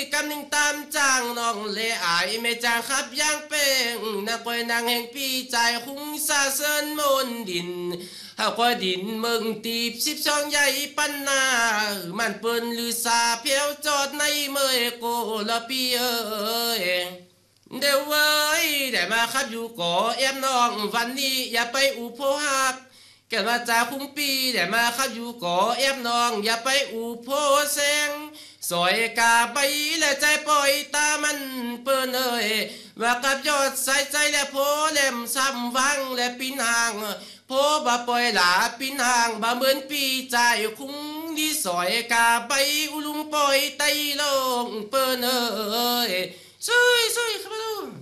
กำหนึ่งตามจ้างน้องเลอายไม่จางครับย่างเป้งนักปอยนางแห่งปีใจคุ้งซาเซินมนดินหากว่าดินเมืองตีบ12ใหญ่ปันนามันเปิ้นลือซาเพียวจอดในเมยโกละปีเอ้ยเดี๋ยวเว้ยได้มาครับอยู่ก่อแอมน้องวันนี้อย่าไปอุโพหักแก่มาจากคุ้มปีได้มาครับอยู่ก่อแอมน้องอย่าไปอุโพแสงสอยกาใบและใจปล่อยตามันเปิ้นเอ้ยว่ากับยอดใส่ใจและโพเล่มซ้ำวังและปินห่างโพบ่ปล่อยหลาปินห่างบ่เหมือนปีใจคุ้งที่สอยกาใบอุลุงปล่อยไตลงเปิ้นเอ้ยช่วยครับลูก